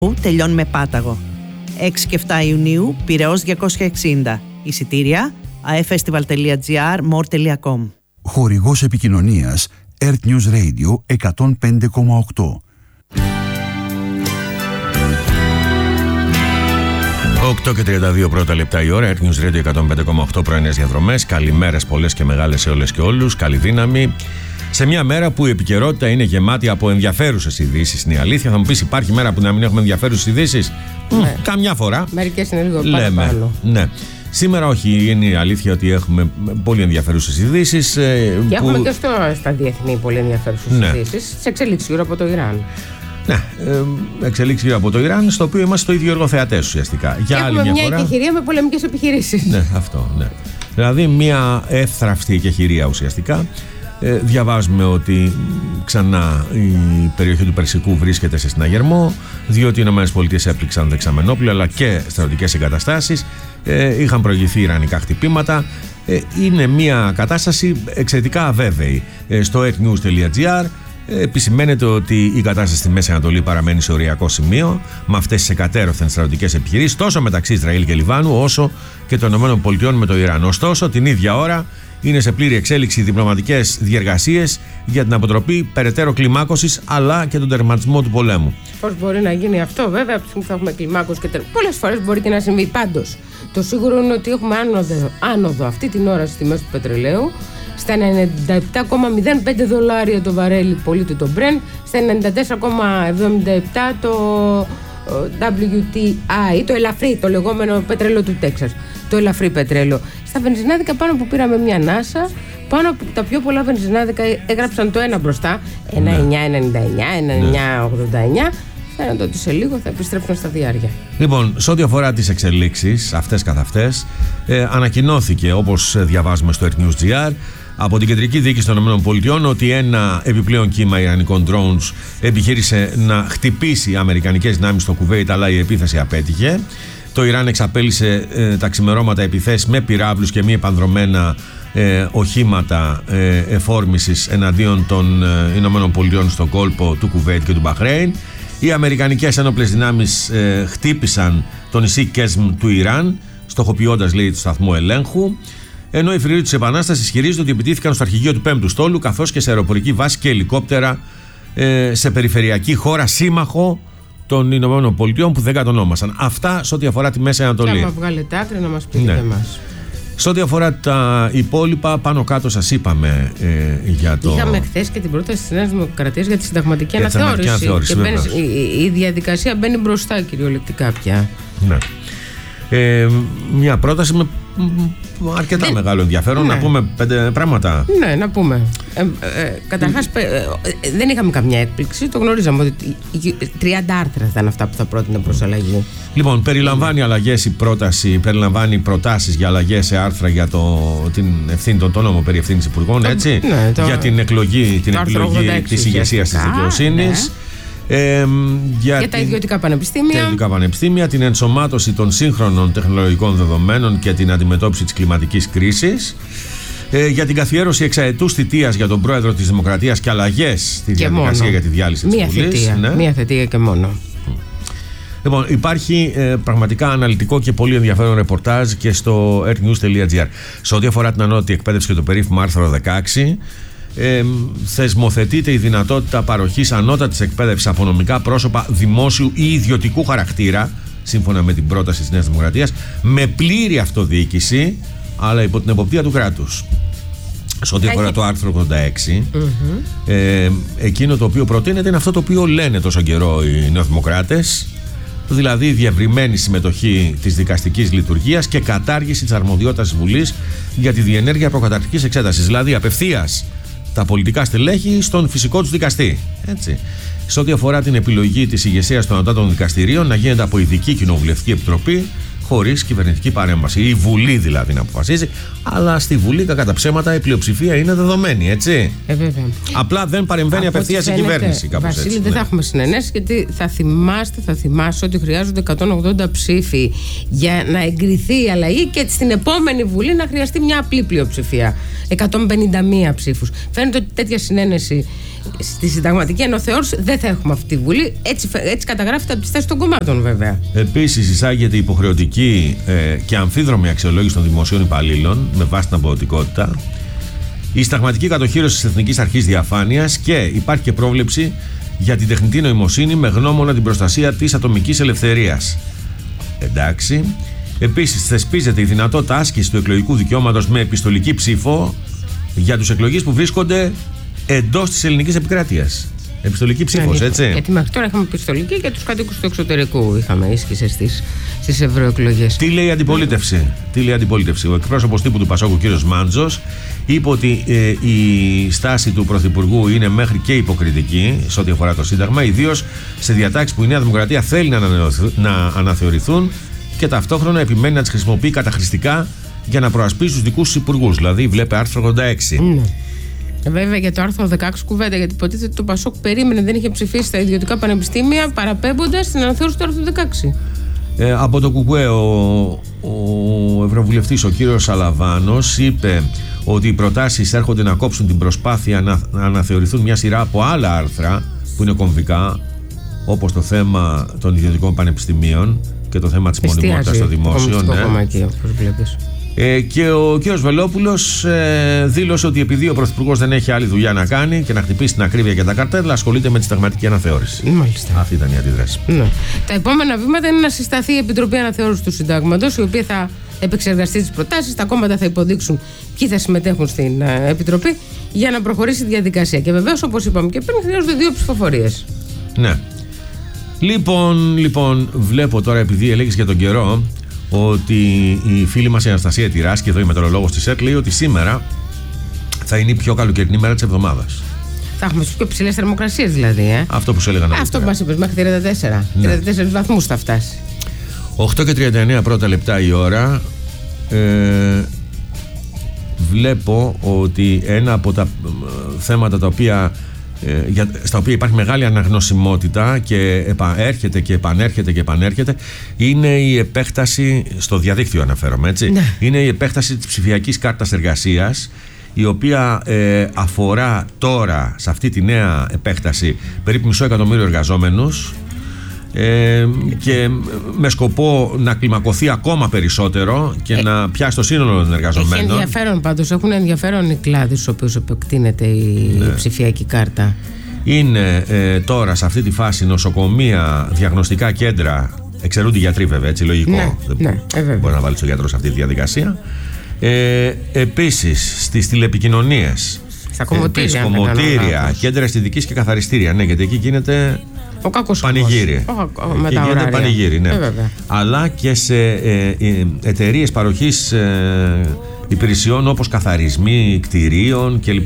τελειώνει με πάταγο. 6 και 7 Ιουνίου, Πειραιώς 260. Εισιτήρια, aefestival.gr, more.com. Χορηγός επικοινωνίας Earth News Radio 105,8. 8 και 32 πρώτα λεπτά η ώρα, Earth News Radio 105,8, πρωινές διαδρομές. Καλημέρες πολλές και μεγάλες σε όλες και όλους. Καλή δύναμη. Σε μια μέρα που η επικαιρότητα είναι γεμάτη από ενδιαφέρουσες ειδήσεις, είναι η αλήθεια. Θα μου πεις, υπάρχει μέρα που να μην έχουμε ενδιαφέρουσες ειδήσεις? Ναι. Καμιά φορά. Μερικές είναι λίγο παραπάνω. Ναι. Σήμερα όχι, είναι η αλήθεια ότι έχουμε πολύ ενδιαφέρουσες ειδήσεις. Και έχουμε και στα διεθνή πολύ ενδιαφέρουσες ειδήσεις. Σε εξελίξει γύρω από το Ιράν. Ναι, εξελίξει γύρω από το Ιράν, στο οποίο είμαστε το ίδιο εργοθεατές ουσιαστικά. Και έχουμε μια εκεχηρία με πολεμικές επιχειρήσεις. Ναι, αυτό, ναι. Δηλαδή μια εύθραυστη εκεχηρία ουσιαστικά. Διαβάζουμε ότι ξανά η περιοχή του Περσικού βρίσκεται σε συναγερμό, διότι οι ΗΠΑ έπληξαν δεξαμενόπλοια αλλά και στρατιωτικές εγκαταστάσεις. Είχαν προηγηθεί ιρανικά χτυπήματα. Είναι μια κατάσταση εξαιρετικά αβέβαιη. Στο earthnews.gr επισημαίνεται ότι η κατάσταση στη Μέση Ανατολή παραμένει σε οριακό σημείο, με αυτές τις εκατέρωθεν στρατιωτικές επιχειρήσεις τόσο μεταξύ Ισραήλ και Λιβάνου όσο και των ΗΠΑ με το Ιράν. Ωστόσο, την ίδια ώρα είναι σε πλήρη εξέλιξη διπλωματικές διεργασίες για την αποτροπή περαιτέρω κλιμάκωσης αλλά και τον τερματισμό του πολέμου. Πώς μπορεί να γίνει αυτό, βέβαια, από τη στιγμή που θα έχουμε κλιμάκωση και πολλές φορές μπορεί και να συμβεί. Πάντως, το σίγουρο είναι ότι έχουμε άνοδο αυτή την ώρα στη μέση του πετρελαίου. Στα $97,05 το βαρέλι πωλείται το Brent, στα 94,77 το WTI, το ελαφρύ, το λεγόμενο πετρέλαιο του Τέξας, το ελαφρύ πετρέλαιο. Στα βενζινάδικα πάνω που πήραμε μια ανάσα, πάνω από τα πιο πολλά βενζινάδικα έγραψαν το ένα μπροστά, 1,999, 1,989. Φαίνεται ότι σε λίγο θα επιστρέψουν στα διάρκεια. Λοιπόν, σε ό,τι αφορά τις εξελίξεις αυτές καθ' αυτές, ανακοινώθηκε, όπως διαβάζουμε στο earthnews.gr, από την Κεντρική Διοίκηση των ΗΠΑ ότι ένα επιπλέον κύμα ιρανικών drones επιχείρησε να χτυπήσει αμερικανικές δυνάμεις στο Κουβέιτ, αλλά η επίθεση απέτυχε. Το Ιράν εξαπέλυσε τα ξημερώματα επιθέσεις με πυράβλους και μη επανδρομένα οχήματα εφόρμησης εναντίον των ΗΠΑ στον κόλπο του Κουβέιτ και του Μπαχρέιν. Οι αμερικανικές ένοπλες δυνάμεις χτύπησαν το νησί Κέσμ του Ιράν, στοχοποιώντας, λέει, το σταθμό ελέγχου. Ενώ οι φρουροί της Επανάστασης ισχυρίζονται ότι επιτίθηκαν στο αρχηγείο του 5ου στόλου, καθώς και σε αεροπορική βάση και ελικόπτερα σε περιφερειακή χώρα σύμμαχο των Ηνωμένων Πολιτειών που δεν κατονόμασαν. Αυτά σε ό,τι αφορά τη Μέση Ανατολή. Και άμα βγάλετε άκρη να μας πείτε εμάς. Σε ό,τι αφορά τα υπόλοιπα, πάνω κάτω σας είπαμε για το. Είχαμε χθες και την πρόταση της Νέας Δημοκρατίας για τη συνταγματική αναθεώρηση. Και η διαδικασία μπαίνει μπροστά κυριολεκτικά πια. Ναι. Μια πρόταση με αρκετά μεγάλο ενδιαφέρον. Ναι. Να πούμε 5 πράγματα. Ναι, να πούμε. Καταρχάς, δεν είχαμε καμιά έκπληξη. Το γνωρίζαμε ότι 30 άρθρα ήταν αυτά που θα πρότεινε προς αλλαγή. Λοιπόν, περιλαμβάνει αλλαγές η πρόταση, περιλαμβάνει προτάσεις για αλλαγές σε άρθρα για την ευθύνη, τον νόμο περί ευθύνης υπουργών, έτσι. Ναι, για την επιλογή της ηγεσίας της δικαιοσύνης. Ναι. Για τα ιδιωτικά πανεπιστήμια. Την ενσωμάτωση των σύγχρονων τεχνολογικών δεδομένων και την αντιμετώπιση της κλιματικής κρίσης. Για την καθιέρωση εξαετούς θητείας για τον πρόεδρο της Δημοκρατίας και αλλαγές στη διαδικασία για τη διάλυση της Βουλής. Μία θητεία και μόνο. Λοιπόν, υπάρχει πραγματικά αναλυτικό και πολύ ενδιαφέρον ρεπορτάζ και στο earthnews.gr. Σε ό,τι αφορά την ανώτατη εκπαίδευση και το περίφημο άρθρο 16, θεσμοθετείται η δυνατότητα παροχής ανώτατης εκπαίδευσης από νομικά πρόσωπα δημόσιου ή ιδιωτικού χαρακτήρα, σύμφωνα με την πρόταση της Νέας Δημοκρατίας, με πλήρη αυτοδιοίκηση, αλλά υπό την εποπτεία του κράτους. Σε ό,τι αφορά το άρθρο 86, εκείνο το οποίο προτείνεται είναι αυτό το οποίο λένε τόσο καιρό οι νεοδημοκράτες, δηλαδή διευρυμένη συμμετοχή της δικαστικής λειτουργίας και κατάργηση της αρμοδιότητας της Βουλής για τη διενέργεια προκαταρκτικής εξέτασης. Δηλαδή απευθείας τα πολιτικά στελέχη στον φυσικό τους δικαστή. Έτσι. Σε ό,τι αφορά την επιλογή της ηγεσίας των ανώτατων δικαστηρίων να γίνεται από ειδική κοινοβουλευτική επιτροπή χωρίς κυβερνητική παρέμβαση. Η Βουλή δηλαδή να αποφασίζει, αλλά στη Βουλή κατά τα ψέματα η πλειοψηφία είναι δεδομένη, έτσι. Βέβαια. Απλά δεν παρεμβαίνει απευθείας η κυβέρνηση. Βασίλη, δεν θα έχουμε συνενέσει, γιατί θα θυμάσαι ότι χρειάζονται 180 ψήφοι για να εγκριθεί η αλλαγή και στην επόμενη Βουλή να χρειαστεί μια απλή πλειοψηφία. 151 ψήφους. Φαίνεται ότι τέτοια συνένεση Στη συνταγματική αναθεώρηση δεν θα έχουμε αυτή τη Βουλή. Έτσι καταγράφεται από τις θέσεις των κομμάτων, βέβαια. Επίσης, εισάγεται υποχρεωτική και αμφίδρομη αξιολόγηση των δημοσίων υπαλλήλων με βάση την αποδοτικότητα. Η συνταγματική κατοχύρωση της Εθνικής Αρχής Διαφάνειας και υπάρχει και πρόβλεψη για την τεχνητή νοημοσύνη με γνώμονα την προστασία της ατομικής ελευθερίας. Εντάξει. Επίσης, θεσπίζεται η δυνατότητα άσκησης του εκλογικού δικαιώματος με επιστολική ψήφο για τους εκλογείς που βρίσκονται εντός της ελληνικής επικράτειας. Επιστολική ψήφος, έτσι. Γιατί μέχρι τώρα είχαμε επιστολική και τους κατοίκους του εξωτερικού ίσχυσε στις ευρωεκλογές. Τι λέει η αντιπολίτευση? Ο εκπρόσωπος τύπου του Πασόκου, κ. Μάντζος, είπε ότι η στάση του Πρωθυπουργού είναι μέχρι και υποκριτική σε ό,τι αφορά το Σύνταγμα, ιδίως σε διατάξεις που η Νέα Δημοκρατία θέλει να αναθεωρηθούν και ταυτόχρονα επιμένει να τις χρησιμοποιεί καταχρηστικά για να προασπίσει τους δικούς τους υπουργούς. Δηλαδή, βλέπε άρθρο 86. Ναι. Βέβαια, για το άρθρο 16 κουβέντα, γιατί υποτίθεται ότι το Πασόκ περίμενε, δεν είχε ψηφίσει τα ιδιωτικά πανεπιστήμια, παραπέμποντας την αναθεώρηση του άρθρου 16. Από το ΚΚΕ ο Ευρωβουλευτής ο κύριος Σαλαβάνος είπε ότι οι προτάσεις έρχονται να κόψουν την προσπάθεια να αναθεωρηθούν μια σειρά από άλλα άρθρα που είναι κομβικά, όπως το θέμα των ιδιωτικών πανεπιστημίων και το θέμα της μονιμότητας στο δημόσιο. Και ο κ. Βελόπουλος δήλωσε ότι επειδή ο Πρωθυπουργός δεν έχει άλλη δουλειά να κάνει και να χτυπήσει την ακρίβεια και τα καρτέλα, ασχολείται με τη συνταγματική αναθεώρηση. Μάλιστα. Αυτή ήταν η αντίδραση. Ναι. Τα επόμενα βήματα είναι να συσταθεί η Επιτροπή Αναθεώρησης του Συντάγματος, η οποία θα επεξεργαστεί τις προτάσεις. Τα κόμματα θα υποδείξουν ποιοι θα συμμετέχουν στην Επιτροπή για να προχωρήσει η διαδικασία. Και βεβαίως, όπως είπαμε και πριν, χρειάζονται 2 ψηφοφορίες. Ναι. Λοιπόν, βλέπω τώρα, επειδή έλεγες για τον καιρό, ότι η φίλη μας η Αναστασία Τυράς, και εδώ η μετεωρολόγος της ΕΡΤ, λέει ότι σήμερα θα είναι η πιο καλοκαιρινή μέρα της εβδομάδας. Θα έχουμε τις πιο ψηλές θερμοκρασίες δηλαδή. Αυτό που σου έλεγα νωρίτερα. Αυτό που μας είπες, μέχρι 34. Ναι. 34 βαθμούς θα φτάσει. 8:39 πρώτα λεπτά η ώρα. Βλέπω ότι ένα από τα θέματα στα οποία υπάρχει μεγάλη αναγνωσιμότητα και επανέρχεται είναι η επέκταση στο διαδίκτυο, αναφέρομαι, έτσι. Ναι. Είναι η επέκταση της ψηφιακής κάρτας εργασίας, η οποία αφορά τώρα σε αυτή τη νέα επέκταση περίπου 500.000 εργαζόμενους και με σκοπό να κλιμακωθεί ακόμα περισσότερο και να πιάσει το σύνολο των εργαζομένων. Έχει ενδιαφέρον πάντως, έχουν ενδιαφέρον οι κλάδοι στους οποίους επεκτείνεται η ψηφιακή κάρτα. Είναι τώρα σε αυτή τη φάση νοσοκομεία, διαγνωστικά κέντρα, εξαιρούνται οι γιατροί βέβαια, έτσι, λογικό. Δεν μπορεί να βάλει τον γιατρό σε αυτή τη διαδικασία. Επίσης στις τηλεπικοινωνίες, στα κομμωτήρια, κέντρα αισθητικής και καθαριστήρια, ναι, γιατί εκεί γίνεται ο κακός πανηγύρι. Με τα ωράρια. Πανηγύρι, ναι. Αλλά και σε εταιρείες παροχής υπηρεσιών όπως καθαρισμοί κτηρίων κλπ.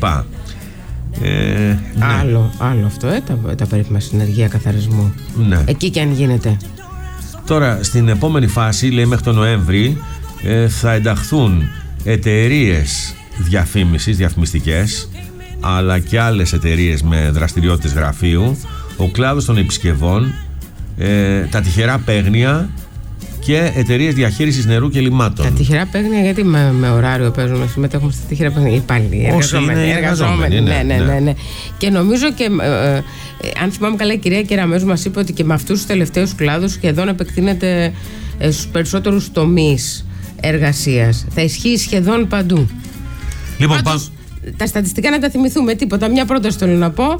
Ναι. Άλλο αυτό, τα περίφημα συνεργεία καθαρισμού. Ναι. Εκεί και αν γίνεται. Τώρα στην επόμενη φάση, λέει μέχρι τον Νοέμβρη, θα ενταχθούν εταιρείες διαφημιστικές, αλλά και άλλες εταιρείες με δραστηριότητες γραφείου, ο κλάδος των επισκευών, τα τυχερά παίγνια και εταιρείες διαχείρισης νερού και λιμάτων. Τα τυχερά παίγνια, γιατί με ωράριο παίζουν να συμμετέχουν στα τυχερά παίγνια? Υπάλληλοι, εργαζόμενοι. Ναι. Και νομίζω και, αν θυμάμαι καλά, η κυρία Κεραμέζου μας είπε ότι και με αυτούς τους τελευταίους κλάδους σχεδόν επεκτείνεται στους περισσότερους τομείς εργασίας. Θα ισχύει σχεδόν παντού. Λοιπόν, τα στατιστικά να τα θυμηθούμε, τίποτα. Μια πρόταση θέλω να πω.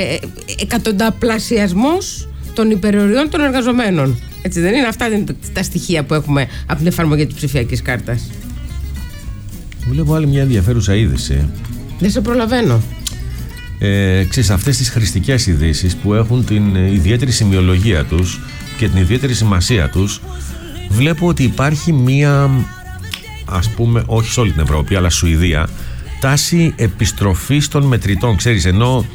Εκατονταπλασιασμός των υπεροριών των εργαζομένων. Έτσι δεν είναι? Αυτά είναι τα στοιχεία που έχουμε από την εφαρμογή της ψηφιακής κάρτας. Βλέπω άλλη μια ενδιαφέρουσα είδηση. Δεν σε προλαβαίνω. Ξέρεις, αυτές τις χρηστικές ειδήσεις που έχουν την ιδιαίτερη σημειολογία τους και την ιδιαίτερη σημασία τους, βλέπω ότι υπάρχει μία, ας πούμε, όχι σε όλη την Ευρώπη, αλλά Σουηδία, τάση επιστροφής των μετρητών. Ξέρεις, ενώ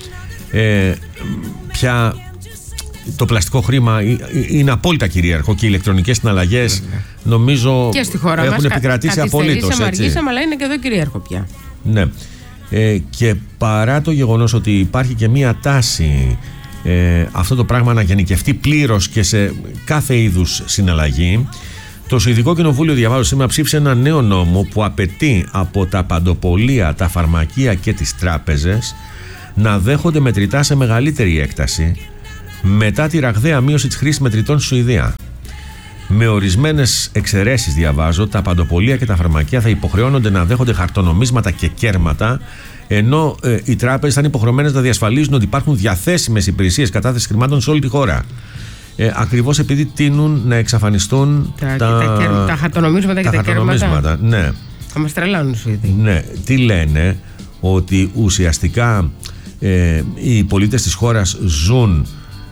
πια το πλαστικό χρήμα είναι απόλυτα κυρίαρχο και οι ηλεκτρονικές συναλλαγές νομίζω και στη χώρα έχουν επικρατήσει απολύτως. Αργήσαμε, αλλά είναι και εδώ κυρίαρχο πια. Ναι. Και παρά το γεγονός ότι υπάρχει και μία τάση αυτό το πράγμα να γενικευτεί πλήρως και σε κάθε είδους συναλλαγή, το Σουηδικό Κοινοβούλιο, διαβάζω σήμερα, ψήφισε ένα νέο νόμο που απαιτεί από τα παντοπολεία, τα φαρμακεία και τις τράπεζες να δέχονται μετρητά σε μεγαλύτερη έκταση μετά τη ραγδαία μείωση της χρήσης μετρητών στη Σουηδία. Με ορισμένες εξαιρέσεις, διαβάζω, τα παντοπολεία και τα φαρμακεία θα υποχρεώνονται να δέχονται χαρτονομίσματα και κέρματα, ενώ οι τράπεζες θα είναι υποχρεωμένες να διασφαλίζουν ότι υπάρχουν διαθέσιμες υπηρεσίες κατάθεσης χρημάτων σε όλη τη χώρα. Ακριβώς επειδή τείνουν να εξαφανιστούν τα χαρτονομίσματα και τα κέρματα. Ναι. Θα μας τρελάνουν οι Σουηδοί. Ναι. Τι λένε? Ότι ουσιαστικά οι πολίτες της χώρας ζουν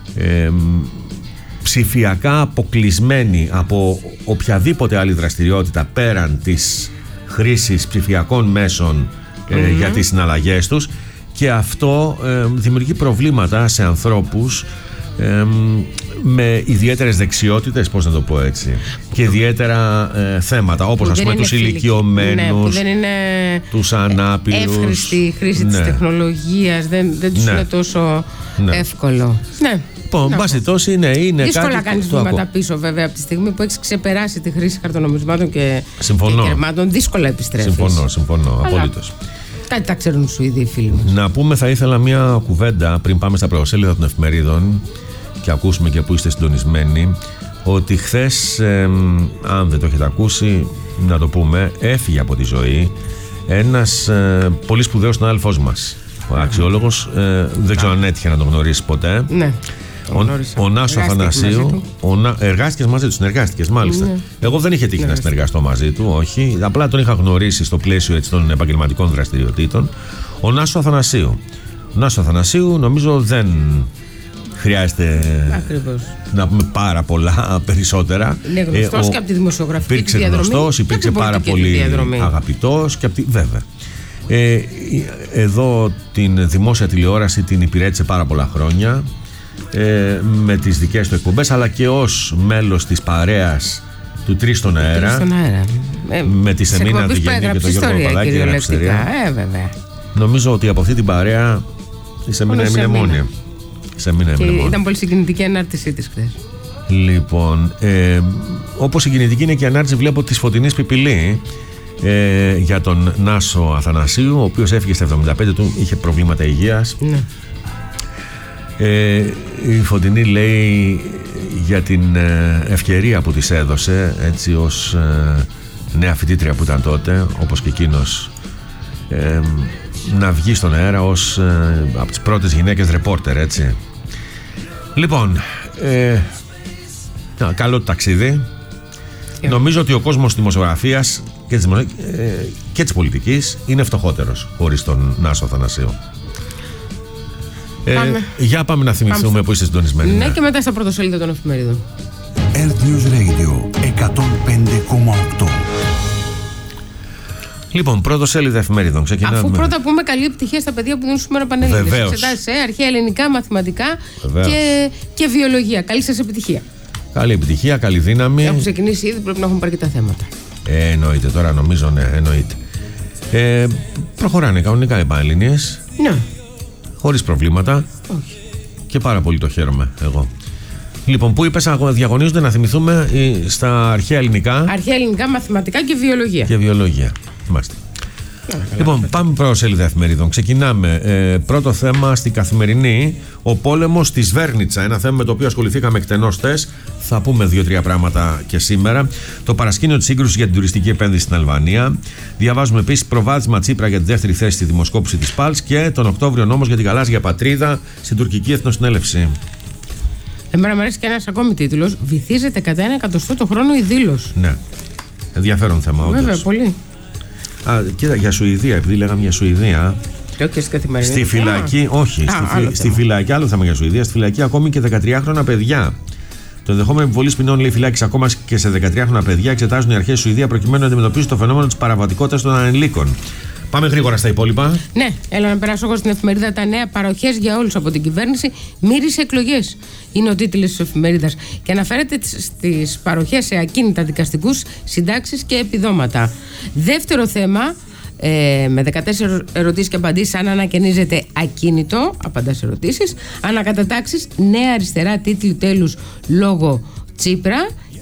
ψηφιακά αποκλεισμένοι από οποιαδήποτε άλλη δραστηριότητα πέραν της χρήσης ψηφιακών μέσων για τις συναλλαγές τους, και αυτό δημιουργεί προβλήματα σε ανθρώπους με ιδιαίτερες δεξιότητες, πώς να το πω έτσι, και ιδιαίτερα θέματα, όπως ας πούμε τους ηλικιωμένους, τους ανάπηρους. Εύχρηστη χρήση της τεχνολογίας, δεν τους είναι τόσο εύκολο. Ναι. Λοιπόν, μπάση τόση, είναι δύσκολα κάτι. Κάνεις βήματα πίσω, βέβαια, από τη στιγμή που έχεις ξεπεράσει τη χρήση χαρτονομισμάτων και κερμάτων. Δύσκολα επιστρέφεις. Συμφωνώ, απολύτως. Κάτι τα ξέρουν οι Σουηδοί, φίλοι μας. Να πούμε, θα ήθελα μια κουβέντα πριν πάμε στα πρωτοσέλιδα των εφημερίδων και ακούσουμε και που είστε συντονισμένοι, ότι χθες, αν δεν το έχετε ακούσει, να το πούμε, έφυγε από τη ζωή ένας πολύ σπουδαίος συνάδελφός μας, ο αξιόλογος, δεν ξέρω αν έτυχε να τον γνωρίσει ποτέ. Ναι. Ο Νάσο Αθανασίου. Συνεργάστηκες μάλιστα. Ναι. Εγώ δεν είχε τύχει να συνεργαστώ μαζί του, όχι. Απλά τον είχα γνωρίσει στο πλαίσιο έτσι, των επαγγελματικών δραστηριοτήτων. Ο Νάσο Αθανασίου. Νάσο Αθανασίου, νομίζω δεν χρειάζεται να πούμε πάρα πολλά περισσότερα. Είναι γνωστός και από τη δημοσιογραφική διαδρομή. Υπήρξε πάρα πολύ αγαπητός και βέβαια. Εδώ την δημόσια τηλεόραση την υπηρέτησε πάρα πολλά χρόνια, με τις δικές του εκπομπές, αλλά και ως μέλος της παρέας του Τρεις στον αέρα, με τη Σεμίνα Διγενή και τον Γιώργο Παπαδάκη. Βέβαια. Νομίζω ότι από αυτή την παρέα η Σεμίνα έμεινε μόνη. Ήταν πολύ συγκινητική η ανάρτησή της χθες. Λοιπόν, όπως συγκινητική είναι και η ανάρτηση, βλέπω, της Φωτεινής Πιπιλή για τον Νάσο Αθανασίου, ο οποίος έφυγε στα 75 του, είχε προβλήματα υγείας. Ναι. Η Φωτεινή λέει για την ευκαιρία που της έδωσε, έτσι, ως νέα φοιτήτρια που ήταν τότε, όπως και εκείνος, να βγει στον αέρα ως από τις πρώτες γυναίκες ρεπόρτερ, έτσι. Λοιπόν, καλό το ταξίδι. Νομίζω ότι ο κόσμος της δημοσιογραφίας και της πολιτικής είναι φτωχότερος χωρίς τον Νάσο Αθανασίου. Για πάμε να θυμηθούμε που είστε συντονισμένοι. Ναι, και μετά στα πρωτοσέλιδα των εφημερίδων. Earth News Radio 105,8. Λοιπόν, πρώτο σέλιδα εφημερίδων. Ξεκινάμε. Αφού πρώτα πούμε καλή επιτυχία στα παιδιά που δίνουν σήμερα πανελλήνιες εξετάσεις, αρχαία ελληνικά, μαθηματικά και βιολογία. Καλή σας επιτυχία. Καλή επιτυχία, καλή δύναμη. Έχουν ξεκινήσει ήδη, πρέπει να έχουν πάρει και τα θέματα. Εννοείται, τώρα νομίζω, ναι, εννοείται. Προχωράνε κανονικά οι πανελλήνιες. Ναι. Χωρίς προβλήματα. Όχι. Και πάρα πολύ το χαίρομαι εγώ. Λοιπόν, πού είπες διαγωνίζονται, να θυμηθούμε, στα αρχαία ελληνικά. Αρχαία ελληνικά, μαθηματικά και βιολογία. Και βιολογία. Μάλιστα. Λοιπόν, πάμε προς σελίδα εφημερίδων. Ξεκινάμε. Πρώτο θέμα στην Καθημερινή. Ο πόλεμος στη Σβέρνιτσα. Ένα θέμα με το οποίο ασχοληθήκαμε εκτενώς χθες. Θα πούμε 2-3 πράγματα και σήμερα. Το παρασκήνιο της σύγκρουσης για την τουριστική επένδυση στην Αλβανία. Διαβάζουμε επίσης προβάδισμα Τσίπρα για τη δεύτερη θέση στη δημοσκόπηση της ΠΑΛΣ και τον Οκτώβριο νόμος για την γαλάζια πατρίδα στην τουρκική εθνοσυνέλευση. Εμένα μου αρέσει και ένας ακόμη τίτλος. Βυθίζεται κατά 1/100 το χρόνο η δήλωση. Ναι. Ενδιαφέρον θέμα, όντως. Βέβαια, πολύ. Κοίτα, για Σουηδία, επειδή λέγαμε για Σουηδία. Στη φυλακή, όχι, στη φυλακή, άλλο θέμα για Σουηδία. Στη φυλακή ακόμη και 13χρονα παιδιά. Το ενδεχόμενο επιβολή ποινών, λέει, φυλάκιση ακόμα και σε 13χρονα παιδιά εξετάζουν οι αρχές Σουηδία προκειμένου να αντιμετωπίσουν το φαινόμενο της παραβατικότητας των ανηλίκων. Πάμε γρήγορα στα υπόλοιπα. Ναι, έλα να περάσω εγώ στην εφημερίδα τα νέα. Παροχές για όλους από την κυβέρνηση. Μύρισε εκλογές. Είναι ο τίτλος της εφημερίδας. Και αναφέρεται στις παροχές σε ακίνητα, δικαστικούς, συντάξεις και επιδόματα. Δεύτερο θέμα, με 14 ερωτήσεις και απαντήσεις. Αν ανακαινίζεται ακίνητο, απαντά σε ερωτήσεις. Ανακατατάξεις, νέα αριστερά, τίτλοι τέλους λόγω Τσίπρα.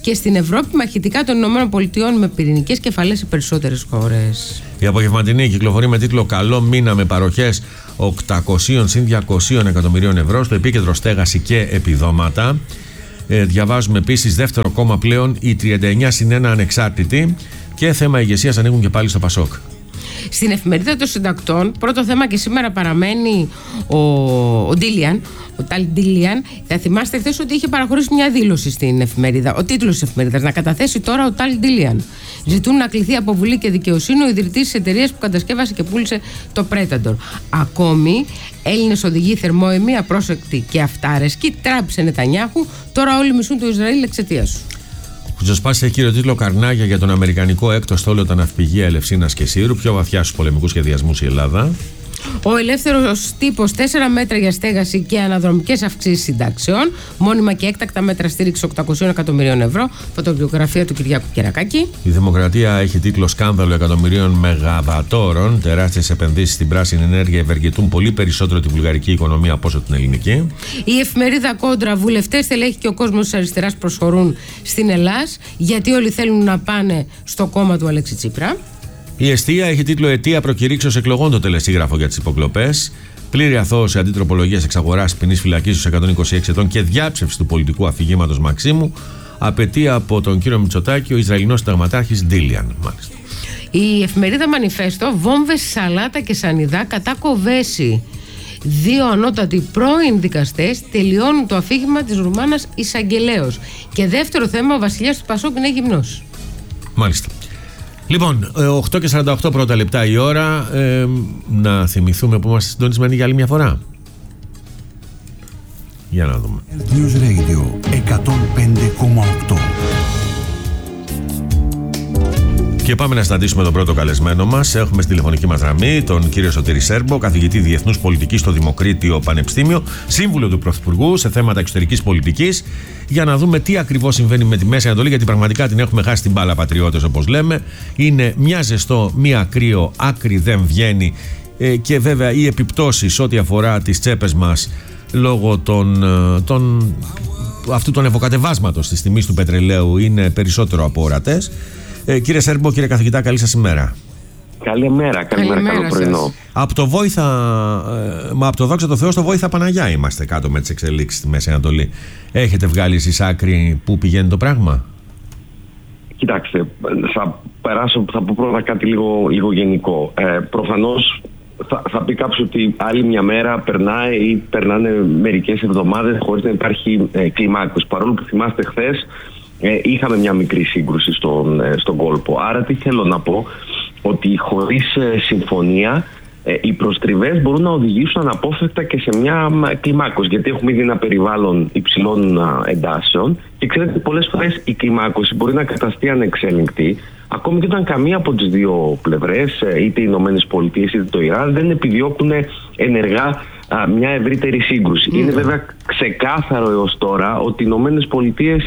και στην Ευρώπη μαχητικά των ΗΠΑ με πυρηνικές κεφαλές σε περισσότερες χώρες. Η απογευματινή κυκλοφορεί με τίτλο «Καλό μήνα με παροχές 800 συν 200 εκατομμυρίων ευρώ, στο επίκεντρο στέγαση και επιδόματα». Διαβάζουμε επίσης δεύτερο κόμμα πλέον οι 39 συν 1 ανεξάρτητοι και θέμα ηγεσίας ανοίγουν και πάλι στο Πασόκ. Στην εφημερίδα των συντακτών, πρώτο θέμα και σήμερα παραμένει ο Ντίλιαν, ο Ταλ Ντίλιαν. Θα θυμάστε χθες ότι είχε παραχωρήσει μια δήλωση στην εφημερίδα. Ο τίτλος της εφημερίδας: να καταθέσει τώρα ο Ταλ Ντίλιαν. Ζητούν να κληθεί αποβουλή και δικαιοσύνη ο ιδρυτής της εταιρείας που κατασκεύασε και πούλησε το Predator. Ακόμη, Έλληνες οδηγοί θερμόαιμοι, απρόσεκτοι και αυτάρεσκοι, τράβηξε Νετανιάχου. Τώρα όλοι μισούν το Ισραήλ εξαιτίας σου. Κουτσοσπάση έχει κύριο τίτλο «Καρνάγια για τον αμερικανικό έκτο στόλο τα ναυπηγεία Ελευσίνας και Σύρου». Πιο βαθιά στους πολεμικούς σχεδιασμούς η Ελλάδα. Ο ελεύθερος τύπος, 4 μέτρα για στέγαση και αναδρομικές αυξήσεις συντάξεων. Μόνιμα και έκτακτα μέτρα στήριξη 800 εκατομμυρίων ευρώ. Φωτοβιογραφία του Κυριάκου Κερακάκη. Η Δημοκρατία έχει τίτλο «Σκάνδαλο εκατομμυρίων μεγαβατόρων». Τεράστιες επενδύσεις στην πράσινη ενέργεια ευεργετούν πολύ περισσότερο τη βουλγαρική οικονομία από όσο την ελληνική. Η εφημερίδα Κόντρα: βουλευτές, στελέχη και ο κόσμος της αριστεράς προσχωρούν στην Ελλάς, γιατί όλοι θέλουν να πάνε στο κόμμα του Αλέξη Τσίπρα. Η Εστία έχει τίτλο «Αιτία προκηρύξεως εκλογών το τελεσίγραφο για τις υποκλοπές». Πλήρη αθώωση αντιτροπολογίας εξαγοράς ποινής φυλακής στους 126 ετών και διάψευση του πολιτικού αφηγήματος Μαξίμου απαιτεί από τον κύριο Μητσοτάκη ο Ισραηλινός συνταγματάρχης Ντίλιαν. Μάλιστα. Η εφημερίδα Μανιφέστο: βόμβες, σαλάτα και σανιδά κατά Κοβέση. 2 ανώτατοι πρώην δικαστές τελειώνουν το αφήγημα της Ρουμάνας εισαγγελέως. Και δεύτερο θέμα: ο βασιλιάς του Πασόκ είναι γυμνός. Μάλιστα. Λοιπόν, 8 και 48 πρώτα λεπτά η ώρα. Να θυμηθούμε που είμαστε συντονισμένοι για άλλη μια φορά. Για να δούμε. News Radio 105,8. Και πάμε να συναντήσουμε τον πρώτο καλεσμένο μας. Έχουμε στη τηλεφωνική μας γραμμή τον κύριο Σωτήρη Σέρμπο, καθηγητή Διεθνούς Πολιτικής στο Δημοκρίτιο Πανεπιστήμιο, σύμβουλο του Πρωθυπουργού σε θέματα εξωτερικής πολιτικής, για να δούμε τι ακριβώς συμβαίνει με τη Μέση Ανατολή, γιατί πραγματικά την έχουμε χάσει την μπάλα, πατριώτες, όπως λέμε. Είναι μια ζεστό, μια κρύο, άκρη δεν βγαίνει. Και βέβαια οι επιπτώσεις ό,τι αφορά τις τσέπες μας λόγω αυτού των ευωκατεβάσματος της τιμής του πετρελαίου είναι περισσότερο από ορατές. Κύριε Σέρμπο, κύριε καθηγητά, καλή σας ημέρα. Καλημέρα, καλό πρωινό. Από το από το δόξα τω Θεώ στο Βόηθα Παναγιά είμαστε κάτω με τις εξελίξεις στη Μέση Ανατολή. Έχετε βγάλει εσείς άκρη πού πηγαίνει το πράγμα? Κοιτάξτε, θα πω πρώτα κάτι λίγο γενικό. Προφανώς θα πει κάποιος ότι άλλη μια μέρα περνάει ή περνάνε μερικές εβδομάδες χωρίς να υπάρχει κλιμάκωση. Παρόλο που θυμάστε χθες είχαμε μια μικρή σύγκρουση στον κόλπο. Άρα τι θέλω να πω? Ότι χωρίς συμφωνία οι προστριβές μπορούν να οδηγήσουν αναπόφευκτα και σε μια κλιμάκωση, γιατί έχουμε ήδη ένα περιβάλλον υψηλών εντάσεων και ξέρετε πολλές φορές η κλιμάκωση μπορεί να καταστεί ανεξέλεγκτη ακόμη και όταν καμία από τις δύο πλευρές, είτε οι Ηνωμένες Πολιτείες είτε το Ιράν, δεν επιδιώκουν ενεργά μια ευρύτερη σύγκρουση. Είναι βέβαια ξεκάθαρο έως τώρα ότι οι Ηνωμένες Πολιτείες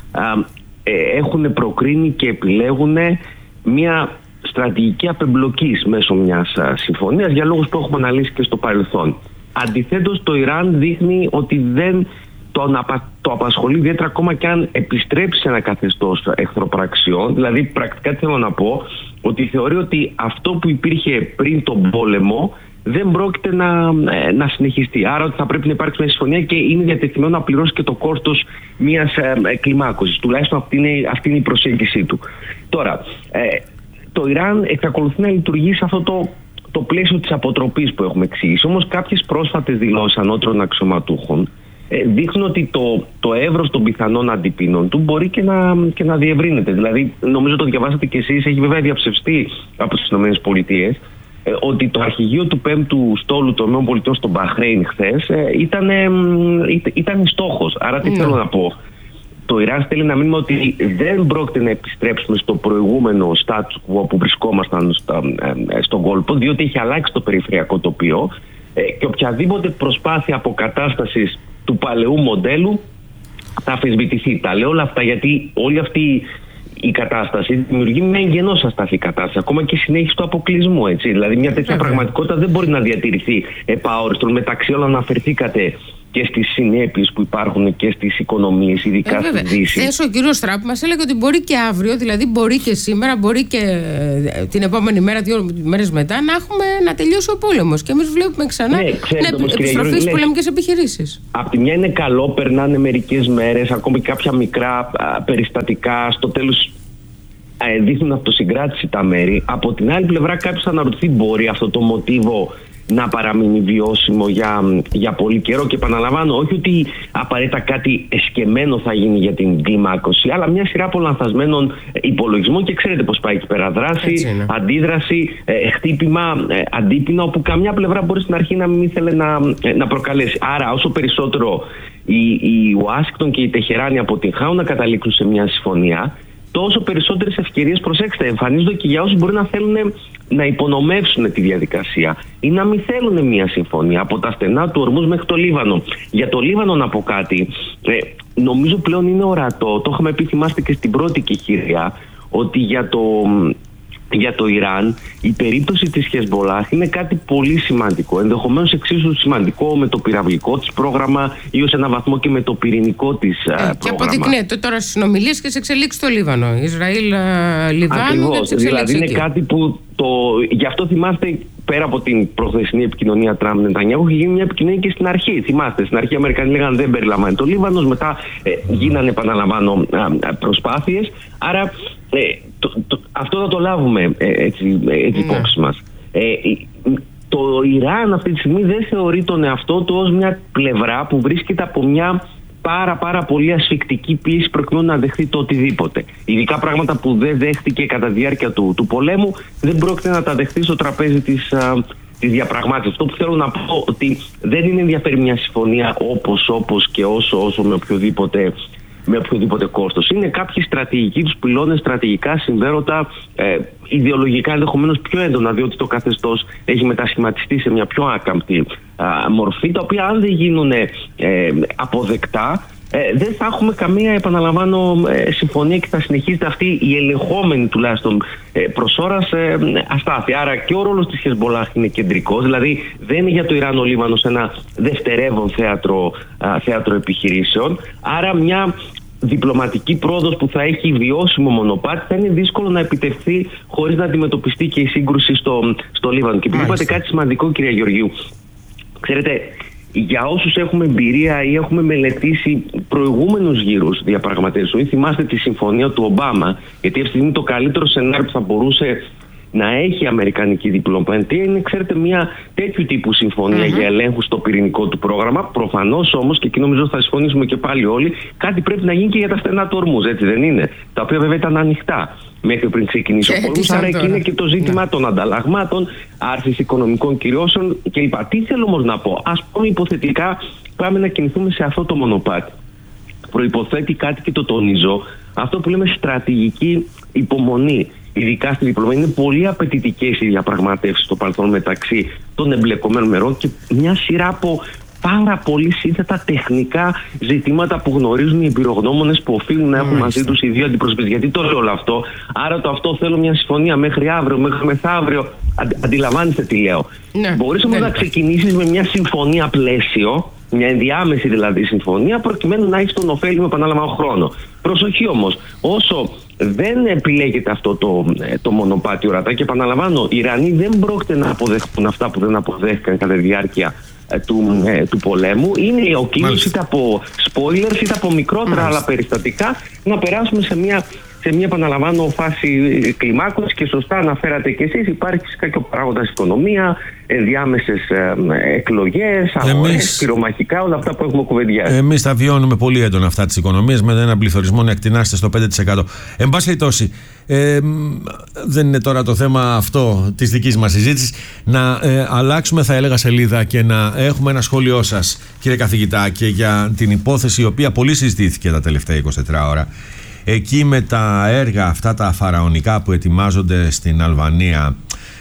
έχουν προκρίνει και επιλέγουν μια στρατηγική απεμπλοκής μέσω μιας συμφωνίας για λόγους που έχουμε αναλύσει και στο παρελθόν. Αντιθέτως, το Ιράν δείχνει ότι δεν το απασχολεί ιδιαίτερα ακόμα και αν επιστρέψει σε ένα καθεστώς εχθροπραξιών. Δηλαδή, πρακτικά θέλω να πω ότι θεωρεί ότι αυτό που υπήρχε πριν τον πόλεμο δεν πρόκειται να συνεχιστεί. Άρα ότι θα πρέπει να υπάρξει μια συμφωνία και είναι διατεθειμένο να πληρώσει και το κόστος μιας κλιμάκωσης. Τουλάχιστον αυτή είναι η προσέγγιση του. Τώρα, το Ιράν εξακολουθεί να λειτουργεί σε αυτό το πλαίσιο της αποτροπής που έχουμε εξηγήσει. Όμως κάποιες πρόσφατες δηλώσεις ανώτερων αξιωματούχων δείχνουν ότι το εύρος των πιθανών αντιπίνων του μπορεί και να διευρύνεται. Δηλαδή, νομίζω το διαβάσατε κι εσείς, έχει βέβαια διαψευστεί από τις ΗΠΑ ότι το αρχηγείο του 5ου στόλου των ΗΠΑ στο Μπαχρέιν χθες ήταν στόχος. Άρα τι θέλω να πω? Το Ιράν στέλνει ένα μήνυμα ότι δεν πρόκειται να επιστρέψουμε στο προηγούμενο status quo που βρισκόμασταν στον κόλπο, διότι έχει αλλάξει το περιφερειακό τοπίο και οποιαδήποτε προσπάθεια αποκατάστασης του παλαιού μοντέλου θα αμφισβητηθεί. Τα λέω όλα αυτά γιατί όλη αυτή η κατάσταση δημιουργεί μια εγγενώς ασταθή κατάσταση, ακόμα και συνέχιση του αποκλεισμού. Έτσι. Δηλαδή, μια τέτοια πραγματικότητα δεν μπορεί να διατηρηθεί επαόριστον. Μεταξύ όλων, αναφερθήκατε και στις συνέπειες που υπάρχουν και στις οικονομίες, ειδικά στη Δύση. Χθες ο κύριος Τραμπ μας έλεγε ότι μπορεί και αύριο, δηλαδή μπορεί και σήμερα, μπορεί και την επόμενη μέρα, 2 μέρες μετά, να τελειώσει ο πόλεμος. Και εμείς βλέπουμε ξανά επιστροφή στις πολεμικές επιχειρήσεις. Απ' τη μια είναι καλό, περνάνε μερικές μέρες, ακόμη κάποια μικρά περιστατικά, στο τέλος δείχνουν αυτοσυγκράτηση τα μέρη. Από την άλλη πλευρά, κάποιος θα αναρωτηθεί, μπορεί αυτό το μοτίβο να παραμείνει βιώσιμο για πολύ καιρό? Και επαναλαμβάνω, όχι ότι απαραίτητα κάτι εσκεμμένο θα γίνει για την κλιμάκωση, αλλά μια σειρά από λανθασμένων υπολογισμών, και ξέρετε πώς πάει εκεί πέρα. Δράση, αντίδραση, χτύπημα, αντίπεινα, όπου καμιά πλευρά μπορεί στην αρχή να μην ήθελε να προκαλέσει. Άρα, όσο περισσότερο η Ουάσιγκτον και η Τεχεράνη αποτυγχάνουν να καταλήξουν σε μια συμφωνία, τόσο περισσότερες ευκαιρίες, προσέξτε, εμφανίζονται και για όσους μπορεί να θέλουν να υπονομεύσουν τη διαδικασία ή να μην θέλουν μια συμφωνία, από τα στενά του Ορμούζ μέχρι το Λίβανο. Για το Λίβανο να πω κάτι, νομίζω πλέον είναι ορατό, το είχαμε πει, θυμάστε, και στην πρώτη κεχηρία, ότι για το Ιράν η περίπτωση της Χεσμπολάχ είναι κάτι πολύ σημαντικό, ενδεχομένως εξίσου σημαντικό με το πυραυλικό της πρόγραμμα ή ως ένα βαθμό και με το πυρηνικό της πρόγραμμα. Και αποδεικνύεται τώρα στις συνομιλίες και σε εξελίξει το Λίβανο, Ισραήλ, Λιβάνο, και σε εξελίξει. Δηλαδή είναι κάτι που γι' αυτό θυμάστε, πέρα από την προχθεσινή επικοινωνία Τραμπ-Νετανιάχου, είχε γίνει μια επικοινωνία και στην αρχή. Θυμάστε, στην αρχή οι Αμερικανοί λέγανε δεν περιλαμβάνει το Λίβανο, μετά γίνανε, επαναλαμβάνω, προσπάθειες. Άρα αυτό θα το λάβουμε έτσι υπόψη μας. Το Ιράν αυτή τη στιγμή δεν θεωρεί τον εαυτό του ως μια πλευρά που βρίσκεται από μια πάρα πολύ ασφικτική πίεση προκειμένου να δεχθεί το οτιδήποτε. Ειδικά πράγματα που δεν δέχτηκε κατά τη διάρκεια του πολέμου, δεν πρόκειται να τα δεχθεί στο τραπέζι της διαπραγμάτευσης. Αυτό που θέλω να πω, ότι δεν είναι ενδιαφέρει μια συμφωνία όπως και όσο με οποιοδήποτε κόστος. Είναι κάποιοι στρατηγικοί τους πυλώνες, στρατηγικά συμφέροντα, ιδεολογικά ενδεχομένως πιο έντονα, διότι το καθεστώς έχει μετασχηματιστεί σε μια πιο άκαμπτη μορφή, τα οποία αν δεν γίνουν αποδεκτά, δεν θα έχουμε καμία, επαναλαμβάνω, συμφωνία και θα συνεχίζεται αυτή η ελεγχόμενη τουλάχιστον προς ώρας αστάθεια. Άρα και ο ρόλος της Χεσμπολάχ είναι κεντρικός, δηλαδή δεν είναι για το Ιράν ο Λίβανος ένα δευτερεύον θέατρο επιχειρήσεων. Άρα μια διπλωματική πρόοδος που θα έχει βιώσιμο μονοπάτι θα είναι δύσκολο να επιτευχθεί χωρίς να αντιμετωπιστεί και η σύγκρουση στο Λίβανο. Και επειδή είπατε κάτι σημαντικό, κυρία Γεωργίου, ξέρετε, για όσους έχουμε εμπειρία ή έχουμε μελετήσει προηγούμενους γύρους διαπραγματεύσεων, ή θυμάστε τη συμφωνία του Ομπάμα, γιατί αυτή είναι το καλύτερο σενάριο που θα μπορούσε να έχει η αμερικανική διπλωματία, είναι, ξέρετε, μια τέτοιου τύπου συμφωνία για ελέγχου στο πυρηνικό του πρόγραμμα. Προφανώς όμως, και εκεί νομίζω θα συμφωνήσουμε και πάλι όλοι, κάτι πρέπει να γίνει και για τα στενά του Ορμούζ, έτσι δεν είναι? Τα οποία βέβαια ήταν ανοιχτά μέχρι πριν ξεκινήσει ο πόλεμος. Άρα εκεί είναι και το ζήτημα των ανταλλαγμάτων, άρσης οικονομικών κυρώσεων κλπ. Τι θέλω όμως να πω? Ας πούμε, υποθετικά πάμε να κινηθούμε σε αυτό το μονοπάτι. Προϋποθέτει κάτι, και το τονίζω, αυτό που λέμε στρατηγική υπομονή. Ειδικά στη διπλωματία είναι πολύ απαιτητικές οι διαπραγματεύσεις στο παρελθόν μεταξύ των εμπλεκομένων μερών και μια σειρά από πάρα πολύ σύνθετα τεχνικά ζητήματα που γνωρίζουν οι εμπειρογνώμονες που οφείλουν να έχουν μαζί τους οι δύο αντιπροσωπείς. Γιατί το λέω όλο αυτό? Άρα το αυτό θέλω μια συμφωνία μέχρι αύριο, μέχρι μεθαύριο. Αντιλαμβάνεστε τι λέω? Ναι, μπορείς όμως να ξεκινήσεις με μια συμφωνία πλαίσιο, μια ενδιάμεση δηλαδή συμφωνία, προκειμένου να έχεις τον ωφέλιμο, επανάλαμβανο, χρόνο. Προσοχή όμως, όσο δεν επιλέγεται αυτό το μονοπάτι ορατά, και επαναλαμβάνω, οι Ιρανοί δεν πρόκειται να αποδεχτούν αυτά που δεν αποδέχτηκαν κατά τη διάρκεια του πολέμου. Είναι ο κίνδυνος είτε από spoilers είτε από μικρότερα άλλα περιστατικά να περάσουμε σε μια επαναλαμβάνω φάση κλιμάκωσης. Και σωστά αναφέρατε και εσείς, υπάρχει φυσικά και ο παράγοντας οικονομία, ενδιάμεσες εκλογές, αγορές, πυρομαχικά, όλα αυτά που έχουμε κουβεντιάσει. Εμείς τα βιώνουμε πολύ έντονα αυτά της οικονομίας, με έναν πληθωρισμό να εκτινάσεται στο 5%. Εν πάση περιπτώσει, δεν είναι τώρα το θέμα αυτό της δικής μας συζήτησης. Να αλλάξουμε, θα έλεγα, σελίδα και να έχουμε ένα σχόλιο σας, κύριε καθηγητά, και για την υπόθεση η οποία πολύ συζητήθηκε τα τελευταία 24 ώρα. Εκεί με τα έργα αυτά τα φαραωνικά που ετοιμάζονται στην Αλβανία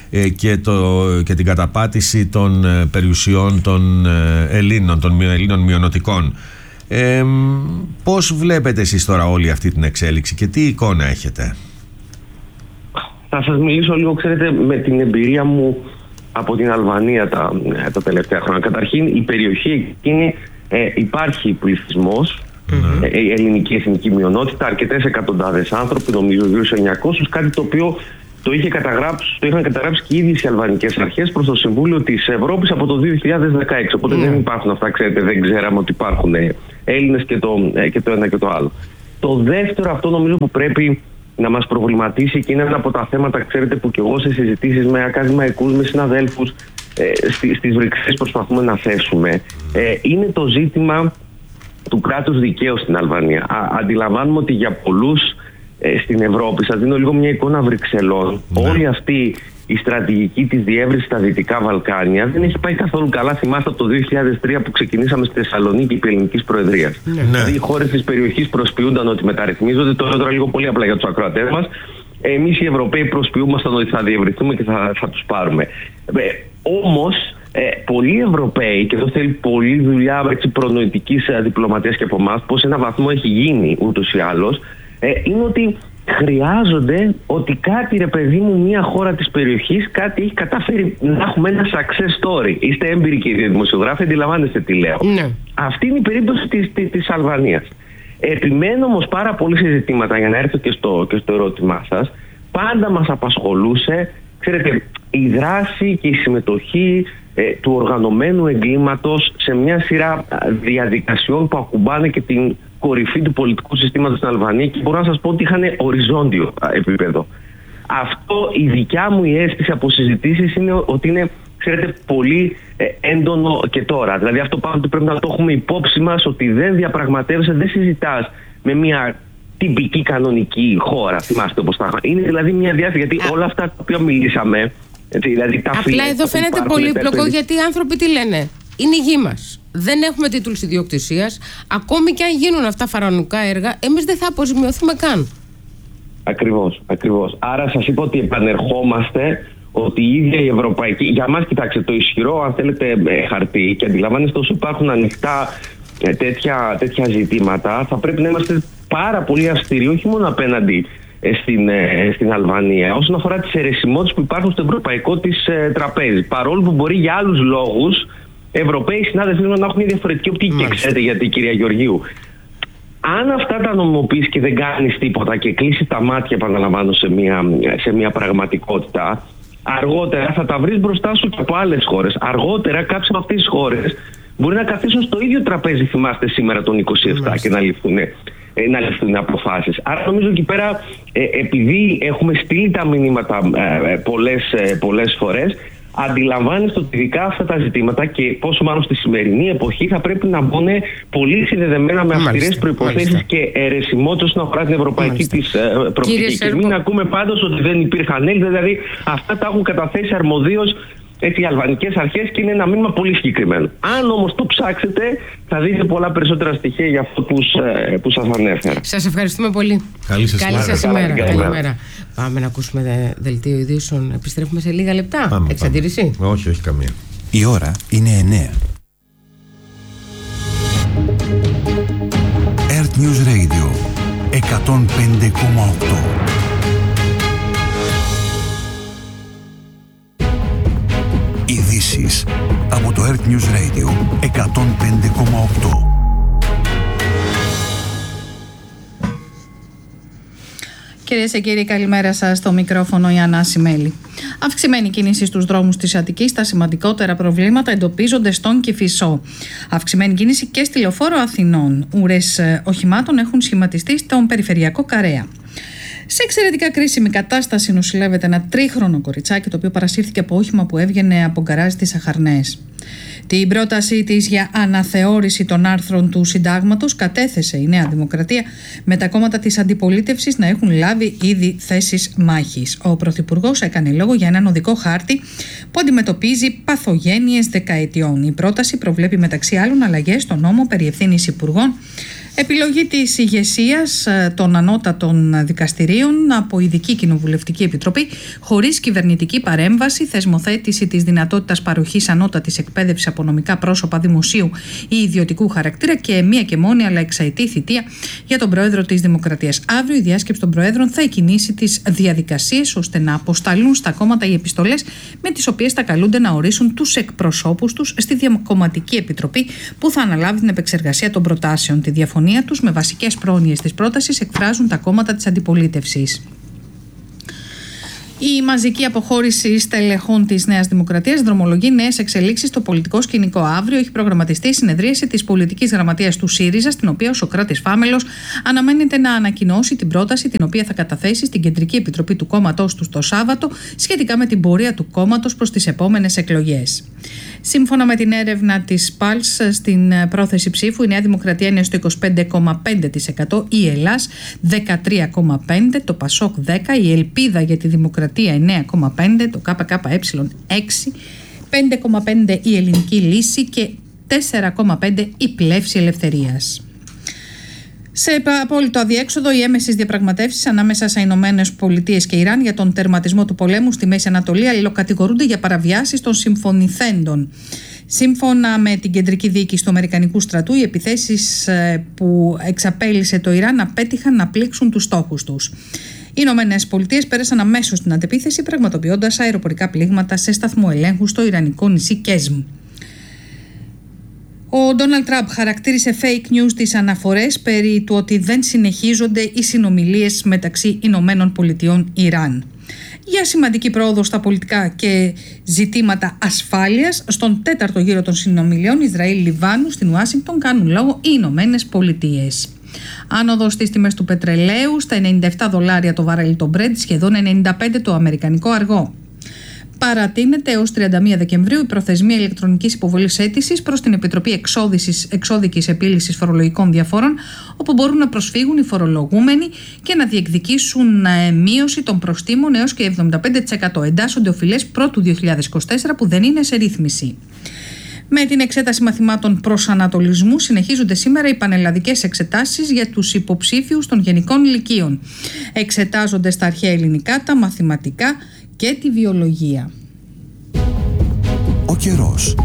και την καταπάτηση των περιουσιών των Ελλήνων μειονοτικών. Πώς βλέπετε εσείς τώρα όλη αυτή την εξέλιξη και τι εικόνα έχετε? Θα σας μιλήσω λίγο, ξέρετε, με την εμπειρία μου από την Αλβανία τα τελευταία χρόνια. Καταρχήν, η περιοχή εκείνη υπάρχει πληθυσμός, η ελληνική εθνική μειονότητα, αρκετές εκατοντάδες άνθρωποι, νομίζω γύρω στους 900, κάτι το οποίο το είχαν καταγράψει και οι ίδιες οι αλβανικές αρχές προς το Συμβούλιο της Ευρώπης από το 2016. Οπότε δεν υπάρχουν αυτά, ξέρετε, δεν ξέραμε ότι υπάρχουν Έλληνες και το ένα και το άλλο. Το δεύτερο, αυτό νομίζω που πρέπει να μας προβληματίσει και είναι ένα από τα θέματα, ξέρετε, που και εγώ σε συζητήσεις με ακαδημαϊκούς, με συναδέλφους στις Βρυξέλλες προσπαθούμε να θέσουμε, είναι το ζήτημα του κράτους δικαίου στην Αλβανία. Αντιλαμβάνουμε ότι για πολλούς στην Ευρώπη, σας δίνω λίγο μια εικόνα Βρυξελών, όλη αυτή η στρατηγική της διεύρυνσης στα Δυτικά Βαλκάνια δεν έχει πάει καθόλου καλά. Θυμάστε από το 2003 που ξεκινήσαμε στη Θεσσαλονίκη επί ελληνικής προεδρίας. Δηλαδή οι χώρες της περιοχής προσποιούνταν ότι μεταρρυθμίζονται, τώρα λίγο πολύ απλά για τους ακροατές μας. Εμείς οι Ευρωπαίοι προσποιούμασταν ότι θα διευρυνθούμε και θα τους πάρουμε. Όμως, πολλοί Ευρωπαίοι, και εδώ θέλει πολλή δουλειά προνοητικής διπλωματίας και από εμάς, πως σε ένα βαθμό έχει γίνει ούτως ή άλλως, είναι ότι χρειάζονται ότι κάτι, ρε παιδί μου, μια χώρα της περιοχής κάτι έχει καταφέρει να έχουμε ένα success story. Είστε έμπειροι και οι δημοσιογράφοι, αντιλαμβάνεστε τι λέω. Αυτή είναι η περίπτωση της Αλβανίας. Επιμένω όμως πάρα πολύ σε ζητήματα, για να έρθω και στο ερώτημά σας. Πάντα μας απασχολούσε, ξέρετε, η δράση και η συμμετοχή του οργανωμένου εγκλήματος σε μια σειρά διαδικασιών που ακουμπάνε και την κορυφή του πολιτικού συστήματος στην Αλβανία, και μπορώ να σας πω ότι είχαν οριζόντιο επίπεδο. Αυτό, η δικιά μου η αίσθηση από συζητήσεις είναι ότι είναι, ξέρετε, πολύ έντονο και τώρα. Δηλαδή αυτό πάντοτε πρέπει να το έχουμε υπόψη μας, ότι δεν διαπραγματεύεσαι, δεν συζητάς με μια τυπική κανονική χώρα. Θυμάστε όπως τα είναι δηλαδή μια διάσταση, γιατί όλα αυτά τα οποία μιλήσαμε. Δηλαδή, απλά εδώ φαίνεται πολύπλοκο, γιατί οι άνθρωποι τι λένε? Είναι η γη μας. Δεν έχουμε τίτλους ιδιοκτησίας. Ακόμη και αν γίνουν αυτά φαραωνικά έργα, εμείς δεν θα αποζημιωθούμε καν. Ακριβώς. Άρα σας είπα ότι επανερχόμαστε ότι η ίδια η ευρωπαϊκή. Για μας, κοιτάξτε, το ισχυρό, αν θέλετε, χαρτί, και αντιλαμβάνεστε όσο υπάρχουν ανοιχτά τέτοια ζητήματα, θα πρέπει να είμαστε πάρα πολύ αυστηροί, όχι μόνο απέναντι στην Αλβανία, όσον αφορά τις αιρεσιμότητες που υπάρχουν στο ευρωπαϊκό της τραπέζι. Παρόλο που μπορεί για άλλους λόγους Ευρωπαίοι συνάδελφοι να έχουν μια διαφορετική οπτική. Και ξέρετε γιατί, κυρία Γεωργίου? Αν αυτά τα νομιμοποιείς και δεν κάνεις τίποτα και κλείσεις τα μάτια, επαναλαμβάνω, σε μια πραγματικότητα, αργότερα θα τα βρεις μπροστά σου και από άλλες χώρες. Αργότερα κάποιες από αυτές τις χώρες μπορεί να καθίσουν στο ίδιο τραπέζι, θυμάστε, σήμερα τον 27 και να ληφθούν αποφάσεις. Άρα νομίζω εκεί πέρα, επειδή έχουμε στείλει τα μηνύματα πολλές φορές, αντιλαμβάνεστε ότι ειδικά αυτά τα ζητήματα, και πόσο μάλλον στη σημερινή εποχή, θα πρέπει να μπουν πολύ συνδεδεμένα με αυστηρές προϋποθέσεις και αιρεσιμότητες όσον αφορά την ευρωπαϊκή της προοπτική. Και μην ακούμε πάντως ότι δεν υπήρχαν Έλληνες, δηλαδή αυτά τα έχουν καταθέσει αρμοδίως οι αλβανικές αρχές, και είναι ένα μήνυμα πολύ συγκεκριμένο. Αν όμως το ψάξετε, θα δείτε πολλά περισσότερα στοιχεία για αυτό που σας ανέφερα. Σας ευχαριστούμε πολύ. Καλή σας ημέρα. Καλημέρα. Πάμε να ακούσουμε δελτίο ειδήσεων. Επιστρέφουμε σε λίγα λεπτά. Εξαντήρηση? Όχι καμία. Η ώρα είναι 9. Earth News Radio 105,8. Ειδήσεις από το Earth News Radio 105,8. Κυρίες και κύριοι, καλημέρα σας. Στο μικρόφωνο η Ανά Σιμέλη. Αυξημένη κίνηση στους δρόμους της Αττικής. Τα σημαντικότερα προβλήματα εντοπίζονται στον Κηφισό. Αυξημένη κίνηση και στη Λεωφόρο Αθηνών. Ουρές οχημάτων έχουν σχηματιστεί στον περιφερειακό Καρέα. Σε εξαιρετικά κρίσιμη κατάσταση νοσηλεύεται ένα 3χρονο κοριτσάκι, το οποίο παρασύρθηκε από όχημα που έβγαινε από γκαράζ στις Αχαρνές. Την πρότασή της για αναθεώρηση των άρθρων του Συντάγματος κατέθεσε η Νέα Δημοκρατία, με τα κόμματα της αντιπολίτευσης να έχουν λάβει ήδη θέσεις μάχης. Ο Πρωθυπουργός έκανε λόγο για έναν οδικό χάρτη που αντιμετωπίζει παθογένειες δεκαετιών. Η πρόταση προβλέπει μεταξύ άλλων αλλαγές στο νόμο περί ευθύνης υπουργών, Επιλογή της ηγεσίας των ανώτατων δικαστηρίων από ειδική κοινοβουλευτική επιτροπή χωρίς κυβερνητική παρέμβαση, θεσμοθέτηση της δυνατότητας παροχής ανώτατης εκπαίδευσης από νομικά πρόσωπα δημοσίου ή ιδιωτικού χαρακτήρα και μία και μόνη αλλά εξαετή θητεία για τον Πρόεδρο της Δημοκρατίας. Αύριο η διάσκεψη των Προέδρων θα εκκινήσει τις διαδικασίες ώστε να αποσταλούν στα κόμματα οι επιστολές με τις οποίες θα καλούνται να ορίσουν τους εκπροσώπους τους στη Διακομματική Επιτροπή που θα αναλάβει την επεξεργασία των προτάσεων. Τη διαφωνία τους με βασικές πρόνοιες της πρότασης εκφράζουν τα κόμματα της αντιπολίτευσης. Η μαζική αποχώρηση στελεχών της Νέας Δημοκρατίας δρομολογεί νέες εξελίξεις στο πολιτικό σκηνικό. Αύριο έχει προγραμματιστεί η συνεδρίαση της πολιτικής γραμματείας του ΣΥΡΙΖΑ, στην οποία ο Σωκράτης Φάμελος αναμένεται να ανακοινώσει την πρόταση την οποία θα καταθέσει στην Κεντρική Επιτροπή του κόμματός του το Σάββατο σχετικά με την πορεία του κόμματος προς τις επόμενες εκλογές. Σύμφωνα με την έρευνα της PULSE στην πρόθεση ψήφου, η Νέα Δημοκρατία είναι στο 25,5%, η Ελλάς 13,5%, το ΠΑΣΟΚ 10%, η Ελπίδα για τη Δημοκρατία 9,5%, το ΚΚΕ 6%, 5,5% η Ελληνική Λύση και 4,5% η Πλεύση Ελευθερίας. Σε απόλυτο αδιέξοδο, οι έμεσες διαπραγματεύσεις ανάμεσα σε Ηνωμένες Πολιτείες και Ιράν για τον τερματισμό του πολέμου στη Μέση Ανατολή αλληλοκατηγορούνται για παραβιάσεις των συμφωνηθέντων. Σύμφωνα με την Κεντρική Διοίκηση του Αμερικανικού Στρατού, οι επιθέσεις που εξαπέλυσε το Ιράν απέτυχαν να πλήξουν τους στόχους τους. Οι Ηνωμένες Πολιτείες πέρασαν αμέσως στην αντεπίθεση, πραγματοποιώντας αεροπορικά πλήγματα σε σταθμό ελέγχου στο ιρανικό νησί Κέσμ. Ο Ντόναλντ Τραμπ χαρακτήρισε fake news τις αναφορές περί του ότι δεν συνεχίζονται οι συνομιλίες μεταξύ Ηνωμένων Πολιτειών Ιράν. Για σημαντική πρόοδο στα πολιτικά και ζητήματα ασφάλειας, στον τέταρτο γύρο των συνομιλιών Ισραήλ-Λιβάνου στην Ουάσιγκτον κάνουν λόγο οι Ηνωμένες Πολιτείες. Άνοδος στις τιμές του πετρελαίου στα $97 το βαρέλι το Brent, σχεδόν 95 το αμερικανικό αργό. Παρατείνεται έως 31 Δεκεμβρίου η προθεσμία ηλεκτρονικής υποβολής αίτησης προς την Επιτροπή Εξώδικης Επίλυσης Φορολογικών Διαφόρων, όπου μπορούν να προσφύγουν οι φορολογούμενοι και να διεκδικήσουν μείωση των προστίμων έως και 75%. Εντάσσονται οφειλές πρώτου 2024 που δεν είναι σε ρύθμιση. Με την εξέταση μαθημάτων προσανατολισμού συνεχίζονται σήμερα οι πανελλαδικές εξετάσεις για τους υποψήφιους των γενικών λυκείων. Εξετάζονται στα αρχαία ελληνικά, τα μαθηματικά και τη βιολογία. Ο καιρός.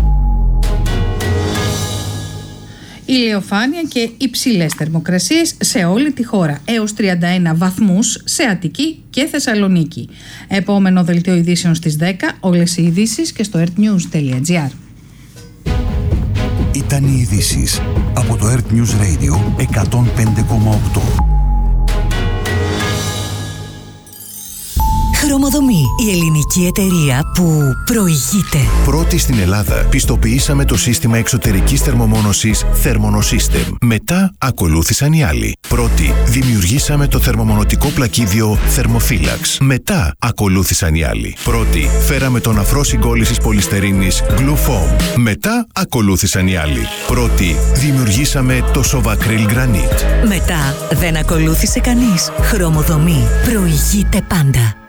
Ηλιοφάνεια και υψηλές θερμοκρασίες σε όλη τη χώρα, έως 31 βαθμούς σε Αττική και Θεσσαλονίκη. Επόμενο δελτίο ειδήσεων στις 10, όλες οι ειδήσεις και στο earthnews.gr. Ήταν οι ειδήσεις από το Earth News Radio 105,8. Χρωμοδομή, η ελληνική εταιρεία που προηγείται. Πρώτη στην Ελλάδα πιστοποιήσαμε το σύστημα εξωτερικής θερμομόνωσης Thermonosystem. Μετά ακολούθησαν οι άλλοι. Πρώτη δημιουργήσαμε το θερμομονωτικό πλακίδιο Thermophilax. Μετά ακολούθησαν οι άλλοι. Πρώτη φέραμε τον αφρό συγκόλλησης πολυστερίνης Glufoam. Μετά ακολούθησαν οι άλλοι. Πρώτη δημιουργήσαμε το Sovacryl Granite. Μετά δεν ακολούθησε κανείς. Χρωμοδομή προηγείται πάντα.